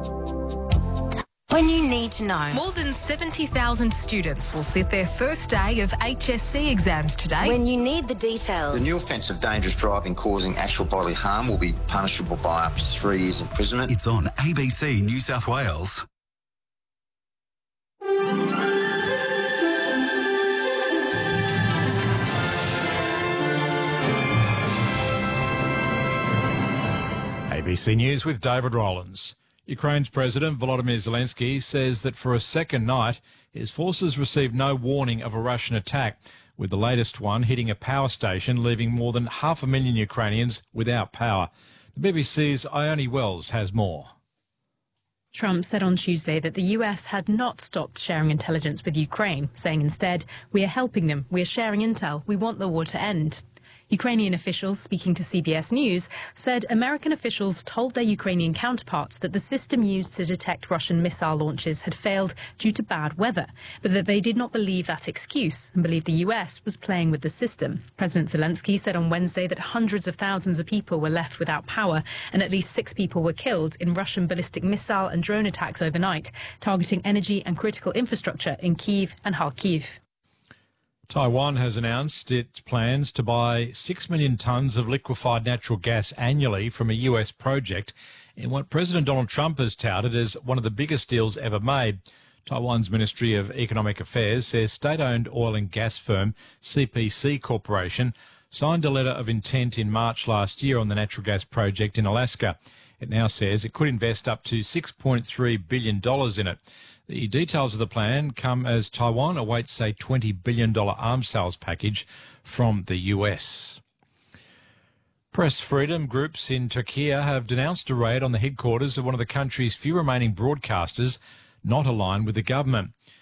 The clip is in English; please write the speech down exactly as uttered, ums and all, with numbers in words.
When you need to know. More than seventy thousand students will sit their first day of H S C exams today. When you need the details. The new offence of dangerous driving causing actual bodily harm will be punishable by up to three years imprisonment. It's on A B C New South Wales. A B C News with David Rowlands. Ukraine's President Volodymyr Zelensky says that for a second night, his forces received no warning of a Russian attack, with the latest one hitting a power station, leaving more than half a million Ukrainians without power. The B B C's Ione Wells has more. Trump said on Tuesday that the U S had not stopped sharing intelligence with Ukraine, saying instead, "We are helping them, we are sharing intel, we want the war to end." Ukrainian officials speaking to C B S News said American officials told their Ukrainian counterparts that the system used to detect Russian missile launches had failed due to bad weather, but that they did not believe that excuse and believed the U S was playing with the system. President Zelensky said on Wednesday that hundreds of thousands of people were left without power and at least six people were killed in Russian ballistic missile and drone attacks overnight, targeting energy and critical infrastructure in Kyiv and Kharkiv. Taiwan has announced its plans to buy six million tonnes of liquefied natural gas annually from a U S project in what President Donald Trump has touted as one of the biggest deals ever made. Taiwan's Ministry of Economic Affairs says state-owned oil and gas firm C P C Corporation signed a letter of intent in March last year on the natural gas project in Alaska. It now says it could invest up to six point three billion dollars in it. The details of the plan come as Taiwan awaits a twenty billion dollars arms sales package from the U S. Press freedom groups in Turkey have denounced a raid on the headquarters of one of the country's few remaining broadcasters not aligned with the government.